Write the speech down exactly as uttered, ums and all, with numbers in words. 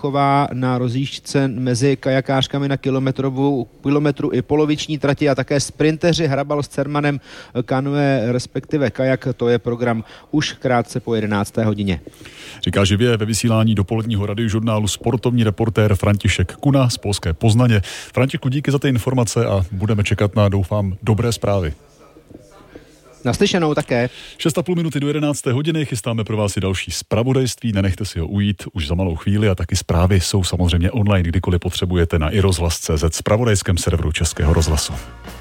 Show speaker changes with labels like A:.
A: Olchová na rozjížďce mezi kajakářkami na kilometrovou, kilometru i poloviční trati a také sprinteři Hrabal s Cermanem, kanue respektive kajak. To je program už krátce po jedenácté hodině.
B: Říká živě ve vysílání dopoledního radiožurnálu sportovní reportér František Kuna z polské Poznaně. Františku, díky za ty informace a budeme čekat na, doufám, dobré zprávy.
A: Naslyšenou také.
B: šest a půl minuty do jedenácté hodiny chystáme pro vás i další zpravodajství, nenechte si ho ujít už za malou chvíli a taky zprávy jsou samozřejmě online, kdykoliv potřebujete na i rozhlas tečka cé zet, zpravodajském serveru Českého rozhlasu.